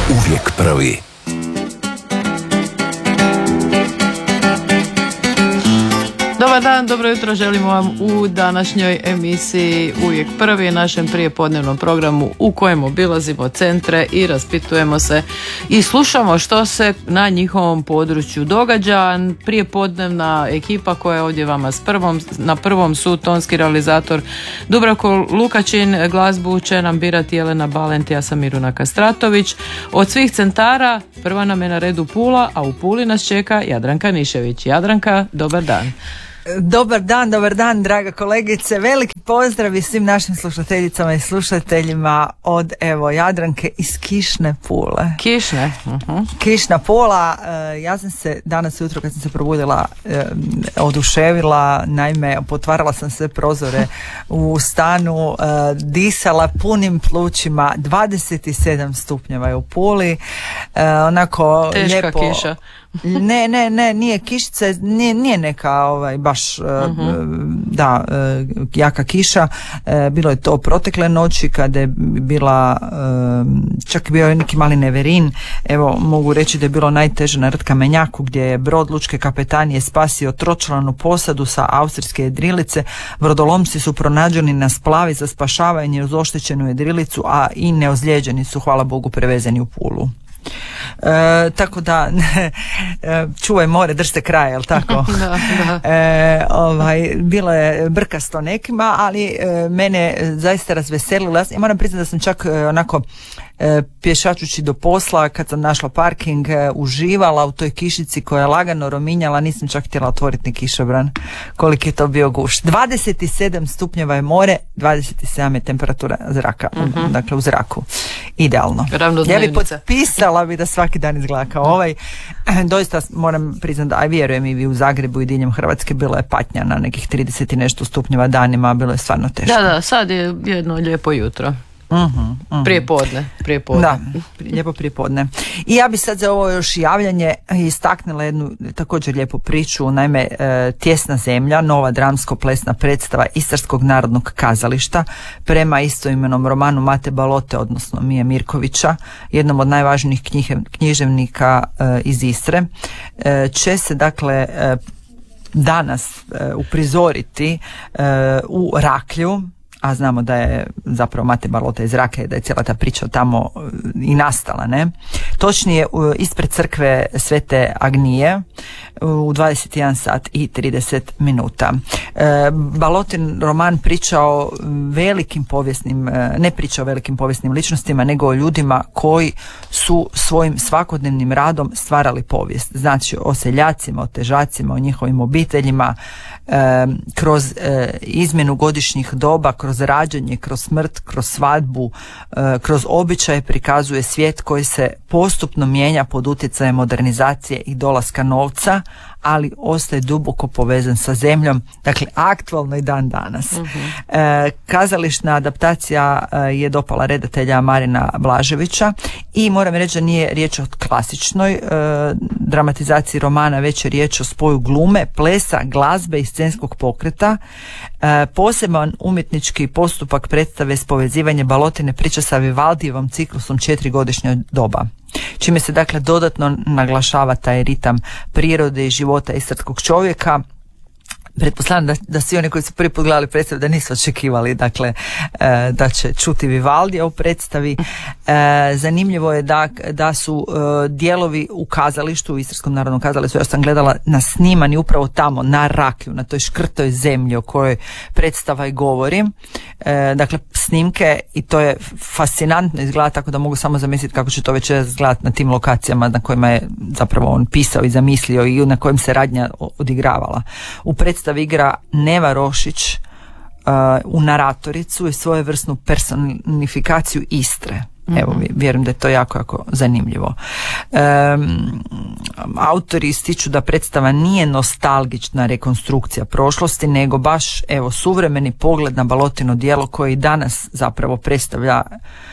Uvijek prvi. Dobar dan, dobro jutro želimo vam u današnjoj emisiji Uvijek prvi, našem prijepodnevnom programu u kojem obilazimo centre i raspitujemo se i slušamo što se na njihovom području događa. Prijepodnevna ekipa koja je ovdje vama na prvom su tonski realizator Dubravko Lukačin, glazbu će nam birati Jelena Balent, ja sam Miruna Kastratović. Od svih centara prva nam je na redu Pula, a u Puli nas čeka Jadranka Nišević. Jadranka, dobar dan. Dobar dan, draga kolegice. Veliki pozdrav i svim našim slušateljicama i slušateljima od Jadranke iz kišne Pule. Kišne? Kišna Pula. Ja sam se danas ujutro kad sam se probudila oduševila, naime potvarala sam sve prozore u stanu, disala punim plućima, 27 stupnjeva je u Puli, onako teška lijepo. Kiša. Ne, nije kišica, nije neka baš jaka kiša. Bilo je to protekle noći kada je bila, čak je bio neki mali neverin. Evo, mogu reći da je bilo najteže na Rtkamenjaku gdje je brod lučke kapetanije spasio tročlanu posadu sa austrijske jedrilice. Brodolomci su pronađeni na splavi za spašavanje uz oštećenu jedrilicu, a i neozlijeđeni su, hvala Bogu, prevezeni u Pulu. Tako da čuvaj more, držite kraj, jel tako? Da. Bilo je brkasto nekima, ali mene zaista razveselilo. Ja moram priznati da sam čak onako pješačući do posla, kad sam našla parking, uživala u toj kišici koja je lagano rominjala, nisam čak htjela otvoriti ni kišobran, koliki je to bio gušt. 27 stupnjeva je more, 27 je temperatura zraka, dakle u zraku. Idealno. Ja bi potpisala bi da svaki dan izgleda kao ovaj. Doista moram priznati, a vjerujem i vi u Zagrebu i diljem Hrvatske, bila je patnja na nekih 30 i nešto stupnjeva danima, bilo je stvarno teško. Da, sad je jedno lijepo jutro. Prijepodne. Da, lijepo prijepodne. I ja bi sad za ovo još javljanje istaknula jednu također lijepu priču. Naime, Tjesna zemlja, nova dramsko-plesna predstava Istarskog narodnog kazališta prema istoimenom romanu Mate Balote, odnosno Mije Mirkovića, jednom od najvažnijih književnika iz Istre, će se dakle danas uprizoriti u Raklju, a znamo da je zapravo Mate Balota iz Rake, da je cijela ta priča tamo i nastala, ne? Točnije ispred crkve Svete Agnije u 21 sat i 30 minuta. Balotin roman priča o velikim povijesnim, ne priča o velikim povijesnim ličnostima, nego o ljudima koji su svojim svakodnevnim radom stvarali povijest. Znači o seljacima, o težacima, o njihovim obiteljima, kroz izmjenu godišnjih doba, kroz rađanje, kroz smrt, kroz svadbu, kroz običaje prikazuje svijet koji se postupno mijenja pod utjecajem modernizacije i dolaska novca, ali ostaje duboko povezan sa zemljom, dakle aktualno i dan danas. Kazališna adaptacija je dopala redatelja Marina Blaževića i moram reći da nije riječ o klasičnoj dramatizaciji romana, već je riječ o spoju glume, plesa, glazbe i scenskog pokreta. Poseban umjetnički postupak predstave s povezivanje Balotine priče sa Vivaldijevom ciklusom 4-godišnja doba, čime se dakle dodatno naglašava taj ritam prirode i života istarskog čovjeka. Pretpostavljam da svi oni koji su prvi put gledali predstavu da nisu očekivali dakle da će čuti Vivaldija u predstavi. Zanimljivo je da su dijelovi u kazalištu, u Istarskom narodnom kazalištu, ja sam gledala na snimani upravo tamo na Raklju, na toj škrtoj zemlji o kojoj predstava i govori. Dakle snimke, i to je fascinantno izgleda, tako da mogu samo zamisliti kako će to već izgledati na tim lokacijama na kojima je zapravo on pisao i zamislio i na kojim se radnja odigravala. U predstavi igra Neva Rošić u naratoricu i svojevrsnu personifikaciju Istre. Evo, vjerujem da je to jako, jako zanimljivo. Autori ističu da predstava nije nostalgična rekonstrukcija prošlosti, nego baš suvremeni pogled na Balotino djelo koje i danas zapravo predstavlja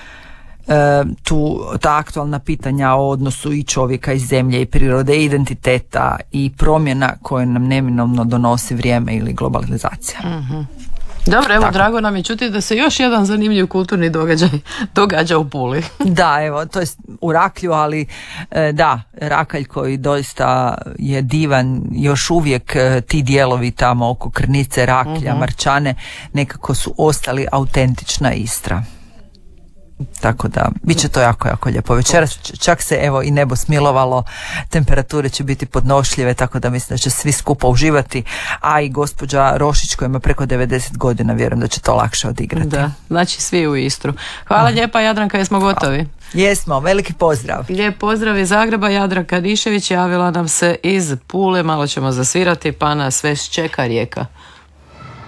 ta aktualna pitanja o odnosu i čovjeka i zemlje i prirode, identiteta i promjena koje nam neminovno donosi vrijeme ili globalizacija. Dobro, evo, Tako. drago nam je čuti da se još jedan zanimljiv kulturni događaj događa u Puli. Da, evo, to je u Raklju, ali da, Rakalj koji doista je divan, još uvijek ti dijelovi tamo oko Krnice, Raklja, Marčane nekako su ostali autentična Istra. Tako da, bit će to jako, jako lijepo. Večeras čak se evo i nebo smilovalo, temperature će biti podnošljive, tako da mislim da će svi skupa uživati, a i gospođa Rošić koja ima preko 90 godina, vjerujem da će to lakše odigrati. Da, znači svi u Istru. Hvala lijepa, Jadranka, jesmo gotovi? Jesmo, veliki pozdrav. Lijep pozdrav iz Zagreba, Jadranka Dišević javila nam se iz Pule, malo ćemo zasvirati pa nas sve čeka Rijeka.